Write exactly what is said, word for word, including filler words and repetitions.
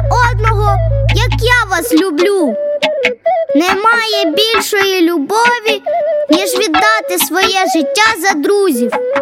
одного, як я вас люблю. Немає більшої любові, ніж віддати своє життя за друзів.